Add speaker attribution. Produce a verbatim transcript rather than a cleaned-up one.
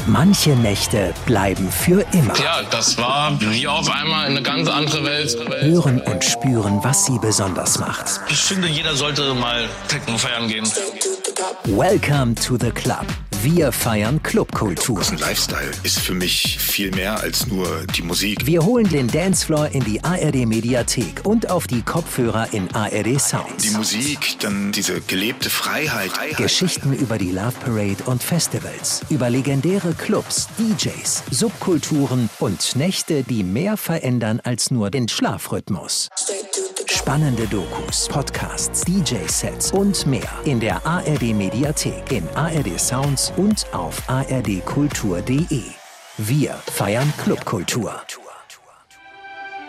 Speaker 1: Manche Nächte bleiben für immer.
Speaker 2: Ja, das war wie auf einmal eine ganz andere Welt.
Speaker 1: Hören und spüren, was sie besonders macht.
Speaker 2: Ich finde, jeder sollte mal Techno feiern gehen.
Speaker 1: Welcome to the Club. Wir feiern Clubkultur.
Speaker 3: Ein Lifestyle ist für mich viel mehr als nur die Musik.
Speaker 1: Wir holen den Dancefloor in die A R D-Mediathek und auf die Kopfhörer in A R D Sounds.
Speaker 3: Die Musik, dann diese gelebte Freiheit.
Speaker 1: Geschichten über die Love Parade und Festivals, über legendäre Clubs, D Js, Subkulturen und Nächte, die mehr verändern als nur den Schlafrhythmus. Spannende Dokus, Podcasts, D J-Sets und mehr in der A R D-Mediathek, in A R D Sounds und auf a r d kultur punkt d e. Wir feiern Clubkultur.